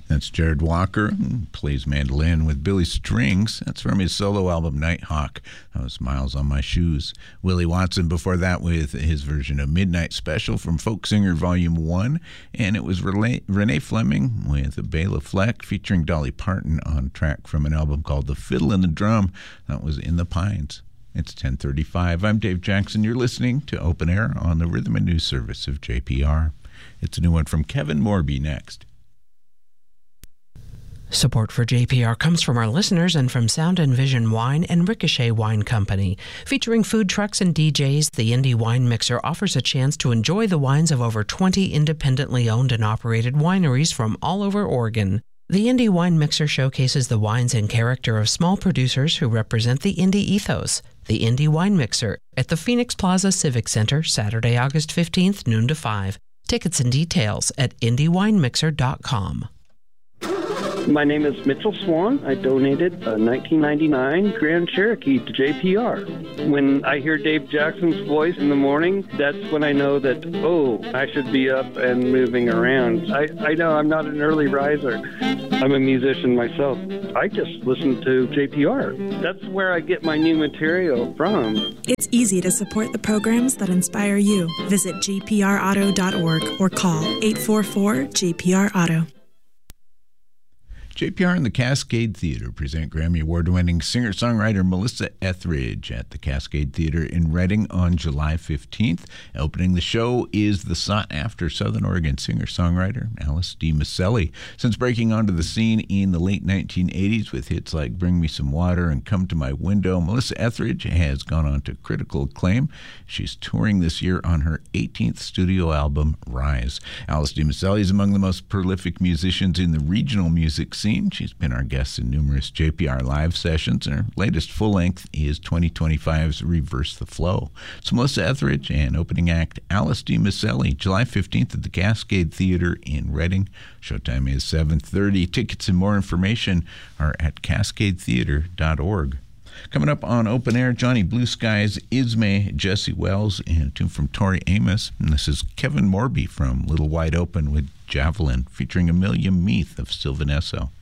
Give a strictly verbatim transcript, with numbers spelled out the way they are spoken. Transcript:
That's Jared Walker, who plays mandolin with Billy Strings. That's from his solo album, Nighthawk. That was Miles on My Shoes. Willie Watson before that with his version of Midnight Special from Folk Singer Volume one. And it was Renee, Renee Fleming with Bela Fleck featuring Dolly Parton on track from an album called The Fiddle and the Drum. That was In the Pines. It's ten thirty-five. I'm Dave Jackson. You're listening to Open Air on the Rhythm and News Service of J P R. It's a new one from Kevin Morby next. Support for J P R comes from our listeners and from Sound and Vision Wine and Ricochet Wine Company. Featuring food trucks and D Js, the Indie Wine Mixer offers a chance to enjoy the wines of over twenty independently owned and operated wineries from all over Oregon. The Indie Wine Mixer showcases the wines and character of small producers who represent the indie ethos. The Indie Wine Mixer at the Phoenix Plaza Civic Center, Saturday, August fifteenth, noon to five. Tickets and details at indie wine mixer dot com. My name is Mitchell Swan. I donated a nineteen ninety-nine Grand Cherokee to J P R. When I hear Dave Jackson's voice in the morning, that's when I know that, oh, I should be up and moving around. I, I know I'm not an early riser. I'm a musician myself. I just listen to J P R. That's where I get my new material from. It's easy to support the programs that inspire you. Visit J P R auto dot org or call eight four four J P R auto. J P R and the Cascade Theater present Grammy Award-winning singer-songwriter Melissa Etheridge at the Cascade Theater in Redding on July fifteenth. Opening the show is the sought-after Southern Oregon singer-songwriter Alice D. Maselli. Since breaking onto the scene in the late nineteen eighties with hits like Bring Me Some Water and Come to My Window, Melissa Etheridge has gone on to critical acclaim. She's touring this year on her eighteenth studio album, Rise. Alice D. Maselli is among the most prolific musicians in the regional music scene. She's been our guest in numerous J P R live sessions, and her latest full-length is twenty twenty-five's Reverse the Flow. So Melissa Etheridge and opening act Alice D. Maselli, July fifteenth at the Cascade Theater in Redding. Showtime is seven thirty. Tickets and more information are at cascade theater dot org. Coming up on Open Air, Johnny Blue Skies, Ismay, Jesse Wells, and a tune from Tori Amos. And this is Kevin Morby from Little Wide Open with Javelin, featuring Amelia Meath of Sylvanesso.